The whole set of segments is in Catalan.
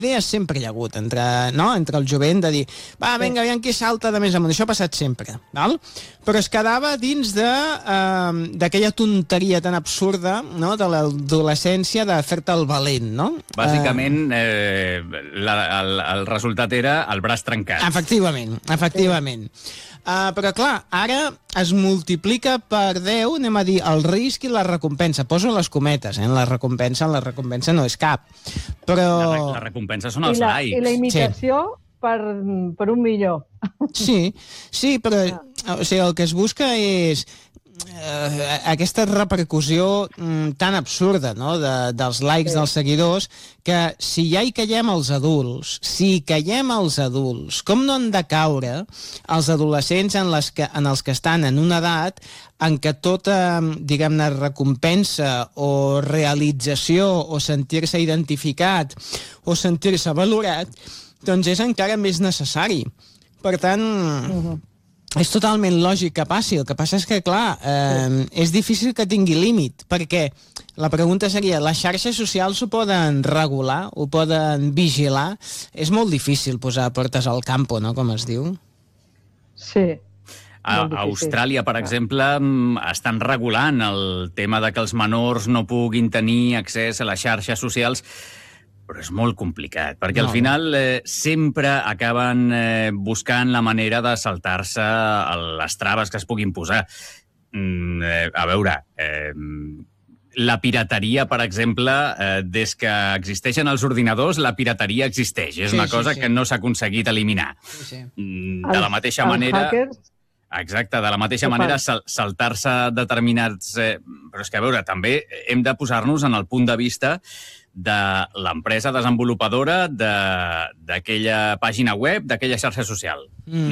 idees sempre hi ha hagut entre el jovent de dir, va, vinga, aviam qui salta de més amunt. Això ha passat sempre, val? Però es quedava dins d'aquella tonteria tan absurda, no?, de l'adolescència de fer-te el valent, no? Bàsicament, el resultat era el braç trencat. Efectivament. Però clar, ara es multiplica per 10, anem a dir, el risc i la recompensa. Poso les cometes, la recompensa no és cap. Però... La recompensa són els likes. I la imitació per un millor. Sí, però o sigui, el que es busca és aquesta repercussió tan absurda, no?, dels likes dels seguidors, que si ja hi caiem els adults, com no han de caure els adolescents en els que estan en una edat en què tota, diguem-ne, recompensa o realització o sentir-se identificat o sentir-se valorat, doncs és encara més necessari. Per tant... És totalment lògic que passi. El que passa és que, clar, és difícil que tingui límit, perquè la pregunta seria, les xarxes socials ho poden regular, ho poden vigilar? És molt difícil posar portes al campo, no?, com es diu. Sí. A Austràlia, per exemple, estan regulant el tema de que els menors no puguin tenir accés a les xarxes socials, però és molt complicat, perquè al final sempre acaben buscant la manera de saltar-se les traves que es puguin posar. A veure, la pirateria, per exemple, des que existeixen els ordinadors, la pirateria existeix. És una cosa que no s'ha aconseguit eliminar. De la mateixa manera... Exacte, de la mateixa manera, saltar-se determinats... Però és que, a veure, també hem de posar-nos en el punt de vista de l'empresa desenvolupadora d'aquella pàgina web, d'aquella xarxa social.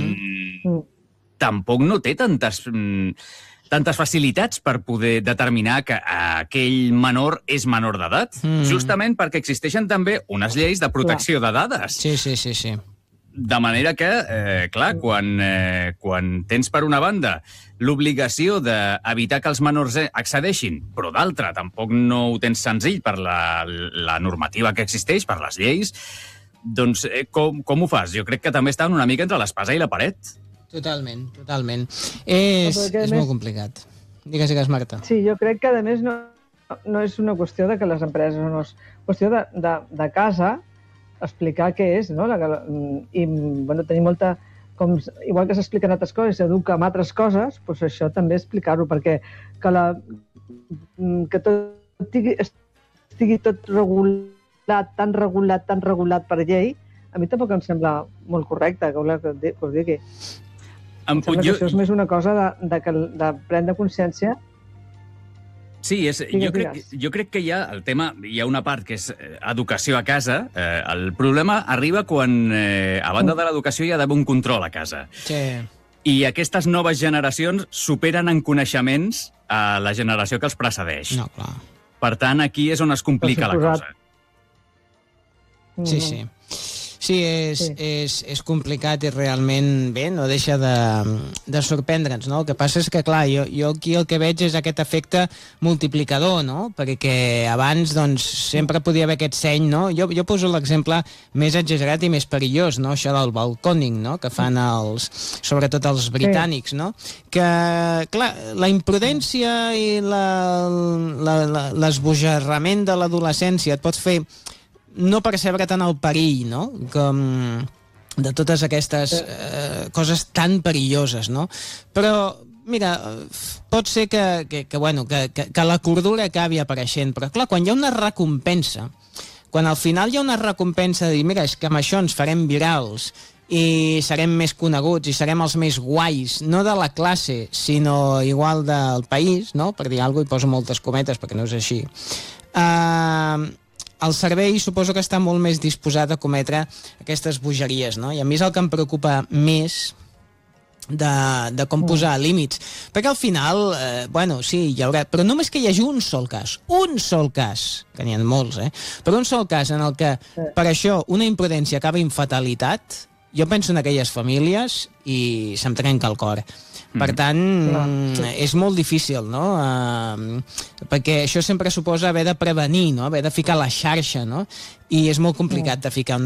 Tampoc no té tantes facilitats per poder determinar que aquell menor és menor d'edat, justament perquè existeixen també unes lleis de protecció de dades. Sí. De manera que, clar, quan tens per una banda l'obligació d'evitar que els menors accedeixin, però d'altra tampoc no ho tens senzill per la normativa que existeix, per les lleis, doncs com ho fas? Jo crec que també estan una mica entre l'espasa i la paret. Totalment. És molt complicat. Digues, Marta. Sí, jo crec que, a més, no és una qüestió de que les empreses, no és qüestió de casa explicar què és, no? I, bueno, tenir molta... Igual que s'expliquen altres coses, s'educa amb altres coses, doncs això també explicar-ho, perquè que tot estigui tot regulat, tan regulat per llei, a mi tampoc em sembla molt correcte, que us digui. Em sembla que això és més una cosa de prendre consciència. Sí, jo crec que hi ha una part que és educació a casa. El problema arriba quan, a banda de l'educació, hi ha d'haver un control a casa. Sí. I aquestes noves generacions superen en coneixements a la generació que els precedeix. No, clar. Per tant, aquí és on es complica la cosa. Sí. Sí, és complicat i realment bé, no deixa de sorprendre'ns, no? El que passa és que, clar, jo aquí el que veig és aquest efecte multiplicador, no? Perquè abans, doncs, sempre podia haver aquest seny, no? Jo poso l'exemple més exagerat i més perillós, no? Això del balcòning, no? Que fan sobretot els britànics, no? Que, clar, la imprudència i l'esbojarrament de l'adolescència et pot fer no percebre tant el perill, no?, com de totes aquestes coses tan perilloses, no? Però, mira, pot ser que la cordura acabi apareixent, però, clar, quan hi ha una recompensa, quan al final hi ha una recompensa de dir, mira, és que amb això ens farem virals i serem més coneguts i serem els més guais, no de la classe, sinó igual del país, no?, per dir alguna cosa, i poso moltes cometes perquè no és així, el servei suposo que està molt més disposat a cometre aquestes bogeries, no? I a mi és el que em preocupa més de com posar límits. Perquè al final, sí, hi haurà... Però només que hi hagi un sol cas, que n'hi ha molts, però un sol cas en el que per això una imprudència acaba en fatalitat, jo penso en aquelles famílies i se'm trenca el cor. Per tant, és molt difícil, no? Perquè això sempre suposa haver de prevenir, no? Haver de ficar la xarxa, no? I és molt complicat de ficar